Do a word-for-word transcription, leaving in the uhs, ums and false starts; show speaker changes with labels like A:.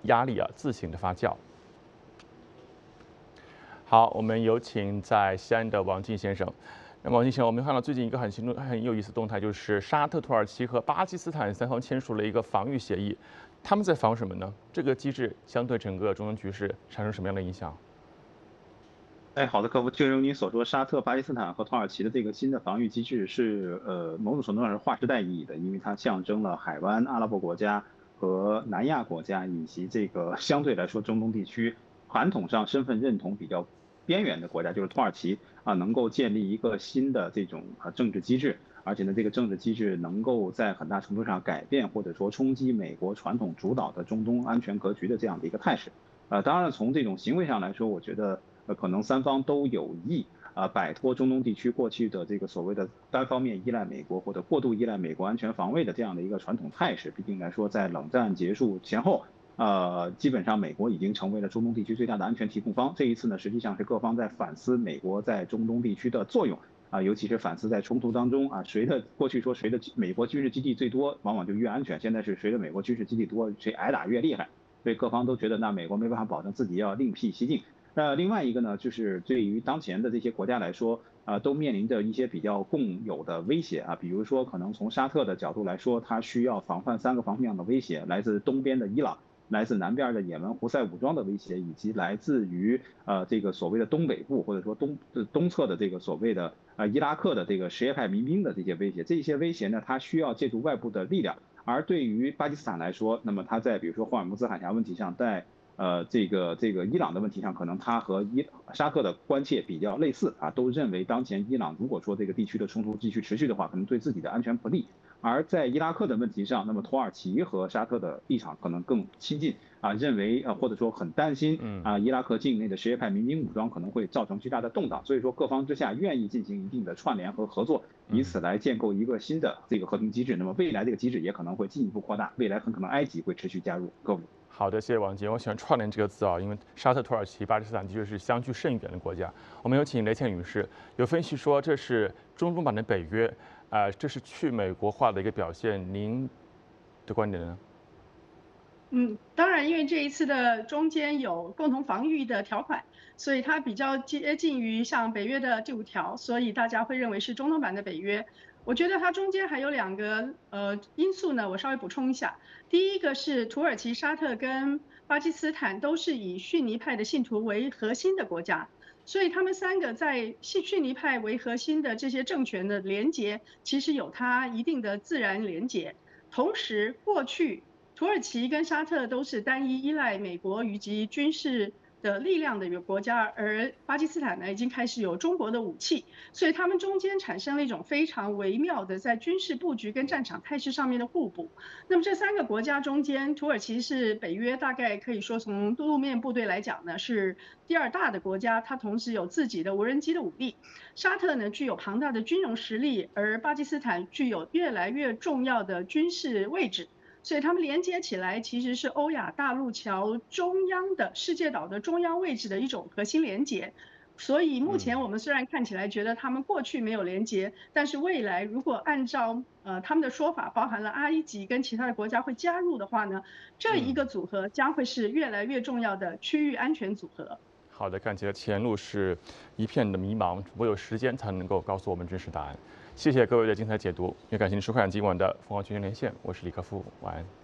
A: 压力啊自行的发酵。好，我们有请在西安的王进先生。那么王进先生，我们看到最近一个很新很有意思的动态，就是沙特、土耳其和巴基斯坦三方签署了一个防御协议，他们在防什么呢？这个机制相对整个中东局势产生什么样的影响？
B: 哎，好的，客户，就如您所说，沙特、巴基斯坦和土耳其的这个新的防御机制是，呃，某种程度上是划时代意义的，因为它象征了海湾阿拉伯国家和南亚国家以及这个相对来说中东地区传统上身份认同比较边缘的国家，就是土耳其啊，能够建立一个新的这种啊政治机制，而且呢，这个政治机制能够在很大程度上改变或者说冲击美国传统主导的中东安全格局的这样的一个态势。呃，当然从这种行为上来说，我觉得呃可能三方都有意啊、呃摆脱中东地区过去的这个所谓的单方面依赖美国或者过度依赖美国安全防卫的这样的一个传统态势。毕竟来说，在冷战结束前后，呃，基本上美国已经成为了中东地区最大的安全提供方。这一次呢，实际上是各方在反思美国在中东地区的作用。啊，尤其是反思在冲突当中啊，谁的过去说谁的美国军事基地最多，往往就越安全。现在是谁的美国军事基地多，谁挨打越厉害。所以各方都觉得，那美国没办法保证自己要另辟蹊径。那另外一个呢，就是对于当前的这些国家来说，啊、呃，都面临着一些比较共有的威胁啊，比如说可能从沙特的角度来说，它需要防范三个方面的威胁，来自东边的伊朗。来自南边的也门胡塞武装的威胁，以及来自于呃这个所谓的东北部或者说东呃东侧的这个所谓的呃伊拉克的这个什叶派民兵的这些威胁，这些威胁呢，它需要借助外部的力量。而对于巴基斯坦来说，那么它在比如说霍尔木兹海峡问题上，在呃这个这个伊朗的问题上，可能它和伊沙特的关切比较类似啊，都认为当前伊朗如果说这个地区的冲突继续持续的话，可能对自己的安全不利。而在伊拉克的问题上，那么土耳其和沙特的立场可能更亲近啊，认为啊或者说很担心
A: 嗯。
B: 啊伊拉克境内的什叶派民兵武装可能会造成巨大的动荡，所以说各方之下愿意进行一定的串联和合作，以
A: 嗯，
B: 此来建构一个新的这个和平机制。那么未来这个机制也可能会进一步扩大，未来很可能埃及会持续加入。各位。
A: 好的，谢谢王杰。我喜欢“串联”这个字啊，因为沙特、土耳其、巴基斯坦的确是相距甚远的国家。我们有请雷倩女士，有分析说这是中东版的北约，啊、呃，这是去美国化的一个表现。您的观点呢？
C: 嗯，当然，因为这一次的中间有共同防御的条款，所以它比较接近于像北约的第五条，所以大家会认为是中东版的北约。我觉得它中间还有两个呃因素呢，我稍微补充一下。第一个是土耳其、沙特跟巴基斯坦都是以逊尼派的信徒为核心的国家，所以他们三个在逊逊尼派为核心的这些政权的连结，其实有它一定的自然连结。同时，过去土耳其跟沙特都是单一依赖美国以及军事的力量的一个国家，而巴基斯坦呢已经开始有中国的武器，所以他们中间产生了一种非常微妙的在军事布局跟战场态势上面的互补。那么这三个国家中间，土耳其是北约大概可以说从路面部队来讲呢是第二大的国家，它同时有自己的无人机的武力。沙特呢具有庞大的军容实力，而巴基斯坦具有越来越重要的军事位置。所以它们连接起来，其实是欧亚大陆桥中央的世界岛的中央位置的一种核心连接。所以目前
A: 嗯。
C: 我们虽然看起来觉得他们过去没有连接，但是未来如果按照呃他们的说法，包含了埃及跟其他的国家会加入的话呢，这一
A: 嗯，
C: 个组合将会是越来越重要的区域安全组合。
A: 好的，看起来前路是一片的迷茫，只有有时间才能够告诉我们真实答案。谢谢各位的精彩解读，也感谢您收看今晚的凤凰全球连线，我是李克夫，晚安。